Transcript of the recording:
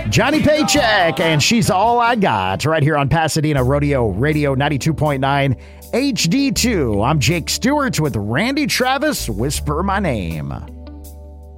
Johnny Paycheck, and She's All I Got, right here on Pasadena Rodeo Radio 92.9 HD2. I'm Jake Stewart with Randy Travis, Whisper My Name.